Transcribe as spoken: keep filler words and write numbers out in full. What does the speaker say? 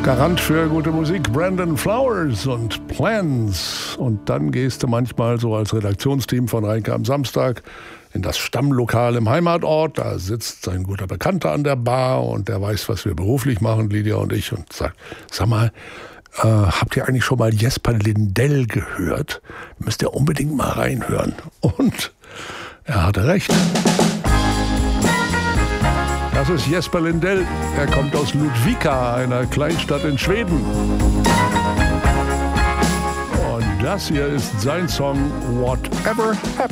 Garant für gute Musik, Brandon Flowers und Plans. Und dann gehst du manchmal so als Redaktionsteam von Reinke am Samstag in das Stammlokal im Heimatort. Da sitzt sein guter Bekannter an der Bar und der weiß, was wir beruflich machen, Lydia und ich, und sagt, sag mal, äh, habt ihr eigentlich schon mal Jesper Lindell gehört? Müsst ihr unbedingt mal reinhören. Und er hatte recht. Das ist Jesper Lindell. Er kommt aus Ludvika, einer Kleinstadt in Schweden. Und das hier ist sein Song Whatever Happens.